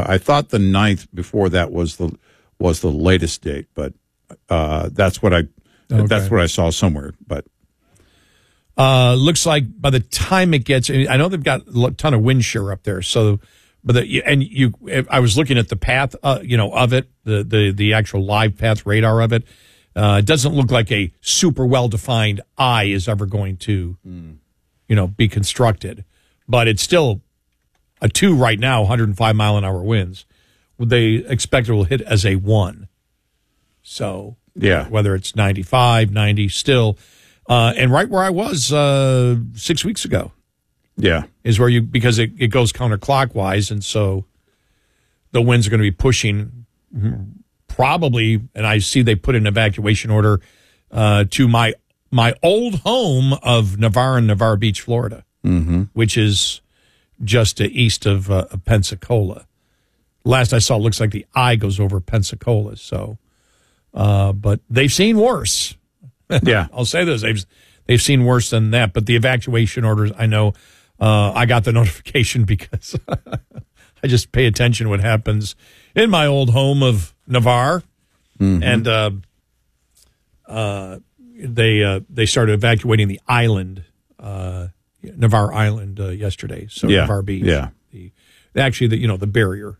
I thought the 9th before that was the latest date, but that's what I saw somewhere. But looks like by the time it gets, I know they've got a ton of wind shear up there. So, I was looking at the path, of it, the actual live path radar of it. It doesn't look like a super well defined eye is ever going to, be constructed, but it's still a 2 right now, 105 mile an hour winds. They expect it will hit as a 1. So, yeah, whether it's 95, 90, still, and right where I was 6 weeks ago. Yeah, is where because it goes counterclockwise, and so the winds are going to be pushing probably. And I see they put an evacuation order to my old home of Navarre and Navarre Beach, Florida, which is just east of Pensacola. Last I saw, it looks like the eye goes over Pensacola. So, but they've seen worse. Yeah, I'll say this: they've seen worse than that. But the evacuation orders, I know. I got the notification because I just pay attention to what happens in my old home of Navarre, and they started evacuating the island, Navarre Island, yesterday. So Navarre Beach, the barrier.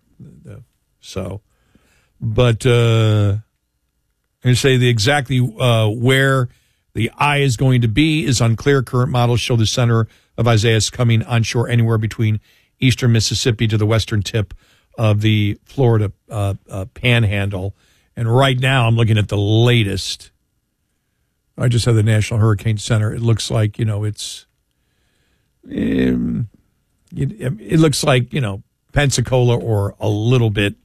But and say the exactly where the eye is going to be is unclear. Current models show the center of Isaias coming onshore anywhere between eastern Mississippi to the western tip of the Florida panhandle. And right now I'm looking at the latest. I just have the National Hurricane Center. It looks like, it looks like, Pensacola or a little bit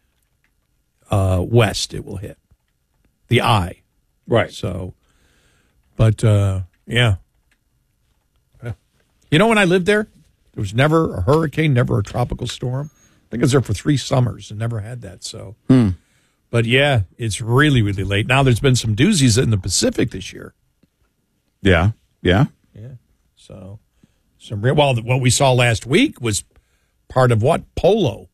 west it will hit. The eye. Right. So, but, yeah. When I lived there was never a hurricane, never a tropical storm. I think I was there for 3 summers and never had that. So, But yeah, it's really, really late. Now there's been some doozies in the Pacific this year. Yeah. So, what we saw last week was part of what? Polo.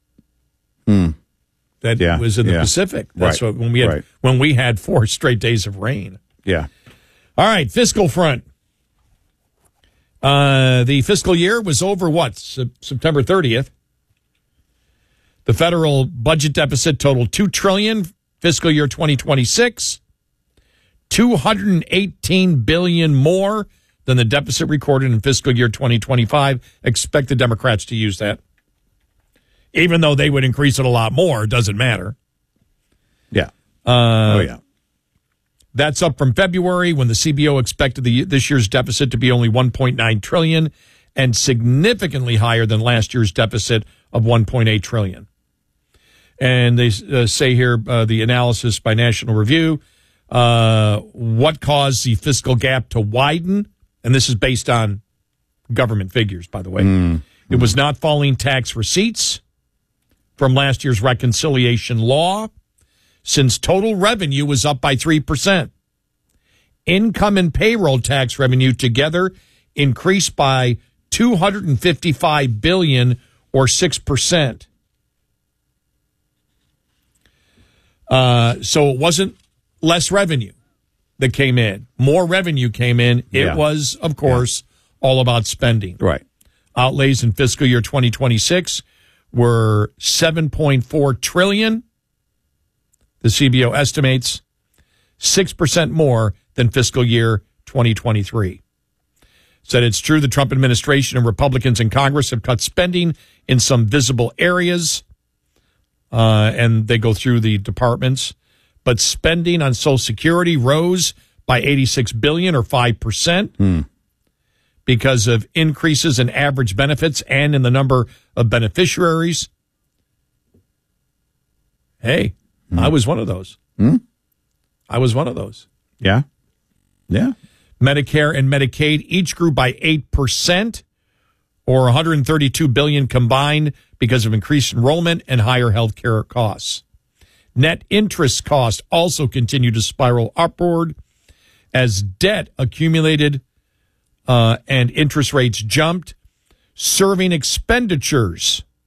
That was in the Pacific. That's what when we had 4 straight days of rain. Yeah. All right, fiscal front. The fiscal year was over September 30th. The federal budget deficit totaled $2 trillion. Fiscal year 2026, $218 billion more than the deficit recorded in fiscal year 2025. Expect the Democrats to use that, even though they would increase it a lot more. It doesn't matter. Yeah. That's up from February when the CBO expected this year's deficit to be only $1.9 trillion and significantly higher than last year's deficit of $1.8 trillion. And they say here, the analysis by National Review, what caused the fiscal gap to widen? And this is based on government figures, by the way. It was not falling tax receipts from last year's reconciliation law, since total revenue was up by 3%. Income and payroll tax revenue together increased by $255 billion or 6%. So it wasn't less revenue that came in. More revenue came in. It was, of course, all about spending. Right. Outlays in fiscal year 2026 were $7.4 trillion. The CBO estimates 6% more than fiscal year 2023. Said it's true the Trump administration and Republicans in Congress have cut spending in some visible areas, and they go through the departments. But spending on Social Security rose by $86 billion or 5% because of increases in average benefits and in the number of beneficiaries. Hey. I was one of those. I was one of those. Yeah. Medicare and Medicaid each grew by 8% or $132 billion combined because of increased enrollment and higher health care costs. Net interest costs also continue to spiral upward as debt accumulated and interest rates jumped, serving expenditures